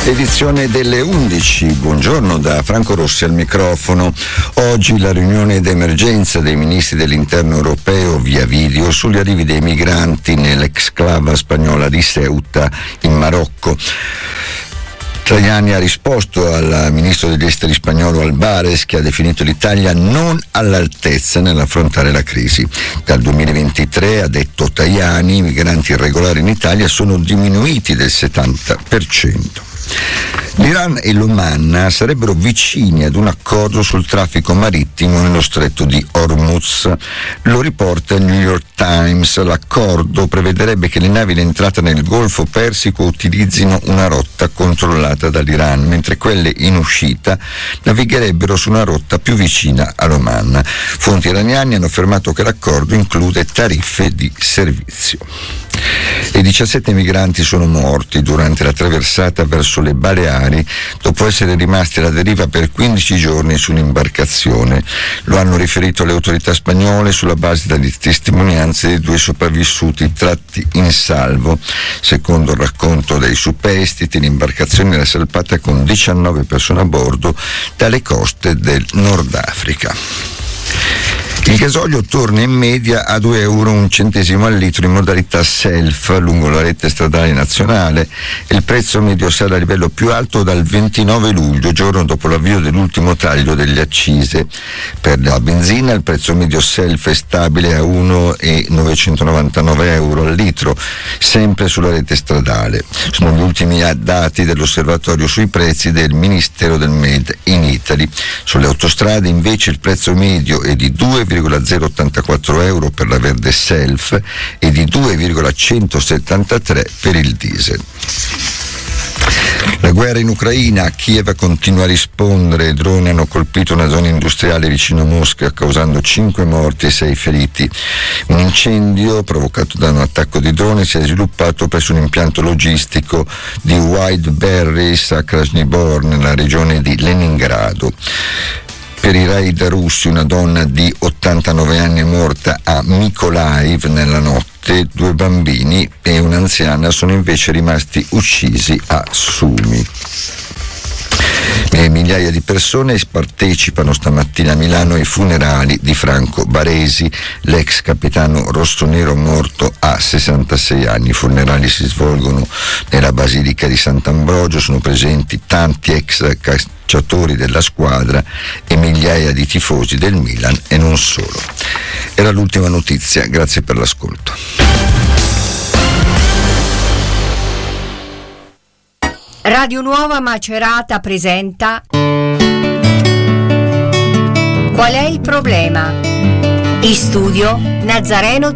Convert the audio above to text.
Edizione delle 11. Buongiorno da Franco Rossi al microfono. Oggi la riunione d'emergenza dei ministri dell'interno europeo via video sugli arrivi dei migranti nell'exclave spagnola di Ceuta in Marocco. Tajani ha risposto al ministro degli esteri spagnolo Albares, che ha definito l'Italia non all'altezza nell'affrontare la crisi. Dal 2023, ha detto Tajani, i migranti irregolari in Italia sono diminuiti del 70%. L'Iran e l'Oman sarebbero vicini ad un accordo sul traffico marittimo nello stretto di Hormuz. Lo riporta il New York Times. L'accordo prevederebbe che le navi in entrata nel Golfo Persico utilizzino una rotta controllata dall'Iran, mentre quelle in uscita navigherebbero su una rotta più vicina all'Oman. Fonti iraniane hanno affermato che l'accordo include tariffe di servizio. E 17 migranti sono morti durante la traversata verso le Baleari dopo essere rimasti alla deriva per 15 giorni su un'imbarcazione. Lo hanno riferito le autorità spagnole sulla base delle testimonianze dei 2 sopravvissuti tratti in salvo. Secondo il racconto dei superstiti, l'imbarcazione era salpata con 19 persone a bordo dalle coste del Nord Africa. Il gasolio torna in media a €2,01 al litro in modalità self lungo la rete stradale nazionale e il prezzo medio sarà a livello più alto dal 29 luglio, giorno dopo l'avvio dell'ultimo taglio delle accise. Per la benzina il prezzo medio self è stabile a €1,999 al litro, sempre sulla rete stradale. Sono gli ultimi dati dell'osservatorio sui prezzi del Ministero del Made in Italy. Sulle autostrade invece il prezzo medio è di €2,084 per la verde self e di €2,173 per il diesel. La guerra in Ucraina, Kiev continua a rispondere. I droni hanno colpito una zona industriale vicino a Mosca, causando 5 morti e 6 feriti. Un incendio provocato da un attacco di droni si è sviluppato presso un impianto logistico di White Berries a Krasnodar, nella regione di Leningrado. Per i raid russi una donna di 89 anni è morta a Mykolaiv nella notte, 2 bambini e un'anziana sono invece rimasti uccisi a Sumi. Migliaia di persone partecipano stamattina a Milano ai funerali di Franco Baresi, l'ex capitano rossonero morto a 66 anni. I funerali si svolgono nella Basilica di Sant'Ambrogio, sono presenti tanti ex calciatori della squadra e migliaia di tifosi del Milan e non solo. Era l'ultima notizia, grazie per l'ascolto. Radio Nuova Macerata presenta Qual è il problema? In studio Nazareno